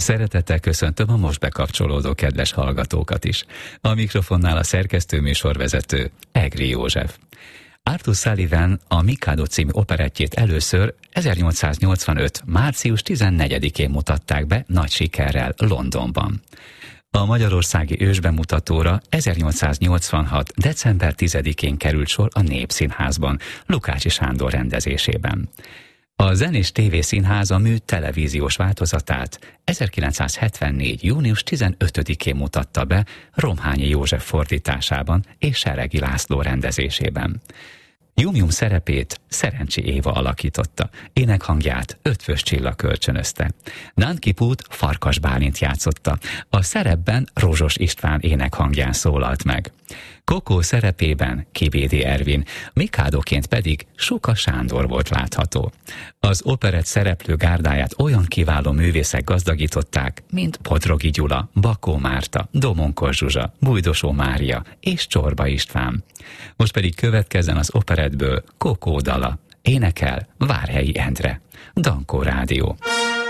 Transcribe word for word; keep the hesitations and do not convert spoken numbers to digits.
Szeretettel köszöntöm a most bekapcsolódó kedves hallgatókat is. A mikrofonnál a szerkesztő műsorvezető Egri József. Arthur Sullivan a Mikado című operettjét először ezernyolcszáznyolcvanöt. március tizennegyedikén mutatták be nagy sikerrel Londonban. A magyarországi ősbemutatóra ezernyolcszáznyolcvanhat. december tizedikén került sor a Népszínházban, Lukácsi Sándor rendezésében. A Zenés tévészínház a mű televíziós változatát ezerkilencszázhetvennégy. június tizenötödikén mutatta be Romhányi József fordításában és Seregi László rendezésében. Jum-Jum szerepét Szerencsi Éva alakította, énekhangját Ötvös Csilla kölcsönözte. Nánkipút Farkas Bálint játszotta, a szerepben Rózsos István énekhangján szólalt meg. Kokó szerepében Kibédi Ervin, Mikádoként pedig Suka Sándor volt látható. Az operett szereplő gárdáját olyan kiváló művészek gazdagították, mint Bodrogi Gyula, Bakó Márta, Domonkos Zsuzsa, Bújdosó Mária és Csorba István. Most pedig következzen az operettből Kokó dala. Énekel Várhelyi Endre. Dankó Rádió.